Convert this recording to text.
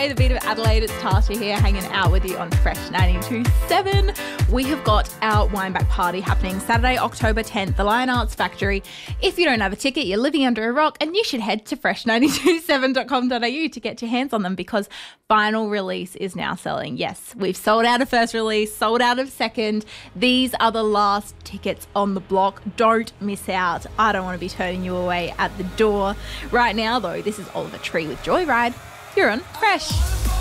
G'day, the beat of Adelaide. It's Tasha here, hanging out with you on Fresh 92.7. We have got our Wineback party happening Saturday, October 10th, the Lion Arts Factory. If you don't have a ticket, you're living under a rock, and you should head to fresh927.com.au to get your hands on them, because final release is now selling. Yes, we've sold out of first release, sold out of second. These are the last tickets on the block. Don't miss out. I don't want to be turning you away at the door. Right now, though, this is Oliver Tree with Joyride. You're on Fresh.